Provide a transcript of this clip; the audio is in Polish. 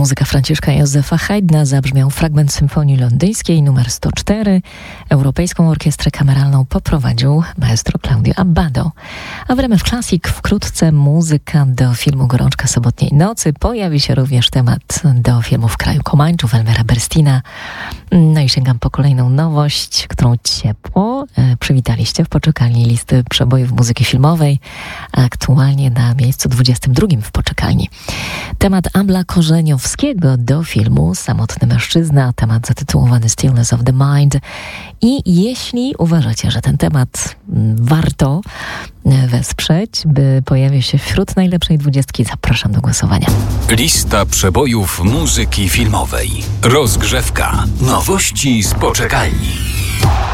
Muzyka Franciszka Józefa Haydna, zabrzmiał fragment Symfonii Londyńskiej nr 104. Europejską Orkiestrę Kameralną poprowadził maestro Claudio Abbado. A w RMF Classic wkrótce muzyka do filmu Gorączka sobotniej nocy. Pojawi się również temat do filmu W kraju Komańczów Elmera Berstina. No i sięgam po kolejną nowość, którą ciepło przywitaliście w poczekalni listy przebojów muzyki filmowej. Aktualnie na miejscu 22 w poczekalni. Temat Ambla Korzeniowskiego do filmu Samotny mężczyzna, temat zatytułowany Stillness of the Mind. I jeśli uważacie, że ten temat warto wesprzeć, by pojawił się wśród najlepszej 20, zapraszam do głosowania. Lista przebojów muzyki filmowej. Rozgrzewka. Nowości z poczekalni.